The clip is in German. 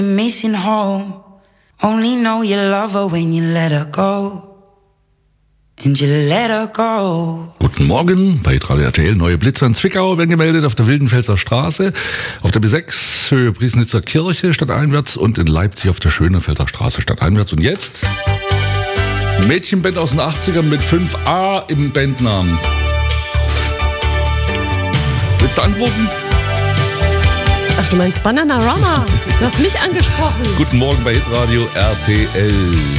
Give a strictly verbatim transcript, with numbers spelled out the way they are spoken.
Missing home. Only know you love her when you let her go. And you let her go. Guten Morgen, bei Radio R T L. Neue Blitzer in Zwickau werden gemeldet auf der Wildenfelser Straße, auf der B sechs Höhe Priesnitzer Kirche stadteinwärts und in Leipzig auf der Schönefelder Straße stadteinwärts. Und jetzt Mädchenband aus den achtzigern mit fünf A im Bandnamen. Willst du antworten? Ach, du meinst Bananarama? Du hast mich angesprochen. Guten Morgen bei Hitradio R T L.